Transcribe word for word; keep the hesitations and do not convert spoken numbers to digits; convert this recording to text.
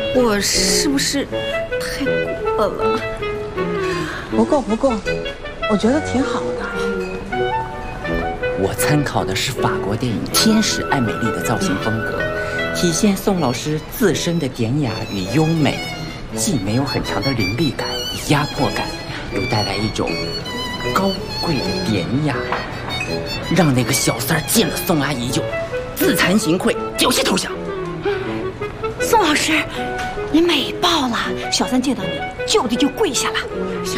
我是不是太过了？ 不够不够，我觉得挺好的。 我参考的是法国电影《天使爱美丽》的造型风格，体现宋老师自身的典雅与优美，既没有很强的凌厉感与压迫感，又带来一种高贵的典雅，让那个小三儿见了宋阿姨就自惭形秽，缴械投降。 宋老师，你美爆了！小三见到你就地就跪下了。